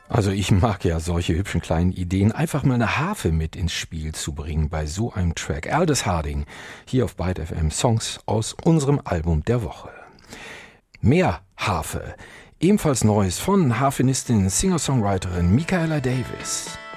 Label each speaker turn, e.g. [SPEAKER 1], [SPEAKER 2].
[SPEAKER 1] Also ich mag ja solche hübschen kleinen Ideen, einfach mal eine Harfe mit ins Spiel zu bringen bei so einem Track. Aldous Harding, hier auf Byte FM, Songs aus unserem Album der Woche. Mehr Harfe, ebenfalls Neues von Harfenistin, Singer-Songwriterin Michaela Davis.